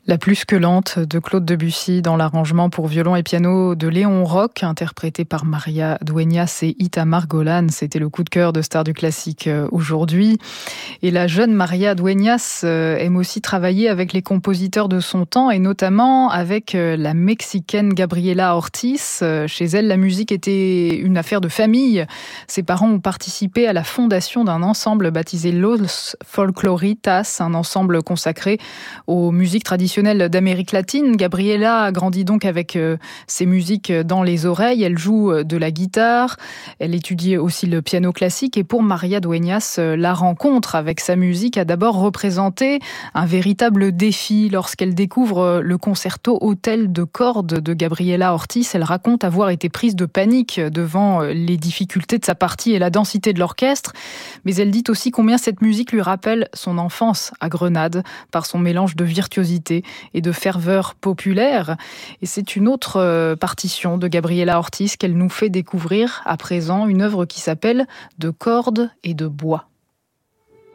La plus que lente de Claude Debussy dans l'arrangement pour violon et piano de Léon Roch, interprété par Maria Dueñas et Itamar Golan. C'était le coup de cœur de Stars du Classique aujourd'hui. Et la jeune Maria Dueñas aime aussi travailler avec les compositeurs de son temps et notamment avec la Mexicaine Gabriela Ortiz. Chez elle, la musique était une affaire de famille. Ses parents ont participé à la fondation d'un ensemble baptisé Los Folkloritas, un ensemble consacré aux musiques traditionnelles d'Amérique latine. Gabriela grandit donc avec ses musiques dans les oreilles. Elle joue de la guitare, elle étudie aussi le piano classique et pour Maria Dueñas, la rencontre avec sa musique a d'abord représenté un véritable défi. Lorsqu'elle découvre le concerto Hôtel de cordes de Gabriela Ortiz, elle raconte avoir été prise de panique devant les difficultés de sa partie et la densité de l'orchestre. Mais elle dit aussi combien cette musique lui rappelle son enfance à Grenade par son mélange de virtuosité et de ferveur populaire. Et c'est une autre partition de Gabriela Ortiz qu'elle nous fait découvrir à présent, une œuvre qui s'appelle « De cordes et de bois ».